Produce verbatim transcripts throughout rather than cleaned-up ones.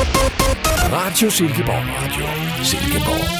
Radio Silkeborg Radio. Silkeborg.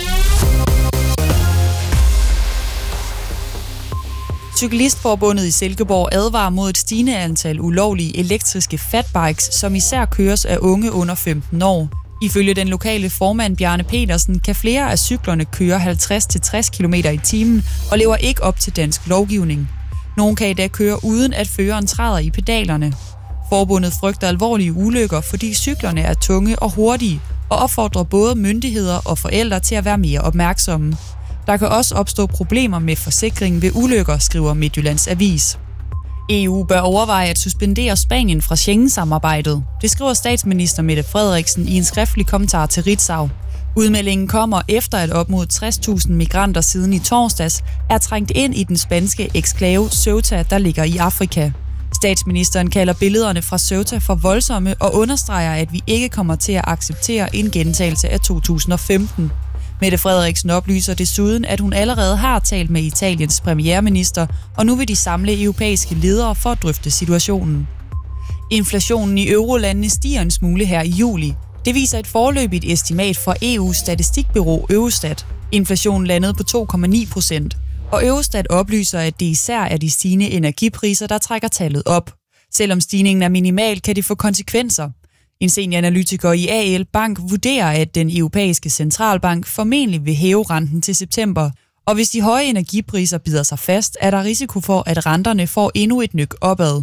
Cyklistforbundet i Silkeborg advarer mod et stigende antal ulovlige elektriske fatbikes, som især køres af unge under femten år. Ifølge den lokale formand Bjarne Petersen kan flere af cyklerne køre halvtreds til tres kilometer i timen og lever ikke op til dansk lovgivning. Nogle kan i dag køre uden at føreren træder i pedalerne. Forbundet frygter alvorlige ulykker, fordi cyklerne er tunge og hurtige, og opfordrer både myndigheder og forældre til at være mere opmærksomme. Der kan også opstå problemer med forsikring ved ulykker, skriver Midtjyllands Avis. E U bør overveje at suspendere Spanien fra Schengen-samarbejdet. Det skriver statsminister Mette Frederiksen i en skriftlig kommentar til Ritzau. Udmeldingen kommer efter, at op mod tres tusind migranter siden i torsdags er trængt ind i den spanske eksklave Ceuta, der ligger i Afrika. Statsministeren kalder billederne fra Ceuta for voldsomme og understreger, at vi ikke kommer til at acceptere en gentagelse af to tusind og femten. Mette Frederiksen oplyser desuden, at hun allerede har talt med Italiens premierminister, og nu vil de samle europæiske ledere for at drøfte situationen. Inflationen i eurolandene stiger en smule her i juli. Det viser et foreløbigt estimat fra E U's statistikbureau Eurostat. Inflationen landede på to komma ni procent, og Eurostat oplyser, at det især er de stigende energipriser, der trækker tallet op. Selvom stigningen er minimal, kan det få konsekvenser. En senioranalytiker i A L Bank vurderer, at den europæiske centralbank formentlig vil hæve renten til september. Og hvis de høje energipriser bider sig fast, er der risiko for, at renterne får endnu et nyk opad.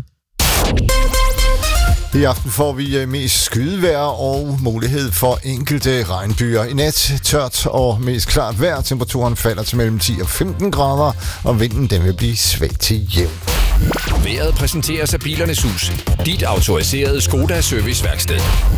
I aften får vi mest skydevejr og mulighed for enkelte regnbyer. I nat tørt og mest klart vejr. Temperaturen falder til mellem ti og femten grader, og vinden den vil blive svag til jævn. Vejret præsenteres af Bilernes Hus. Dit autoriserede Skoda serviceværksted.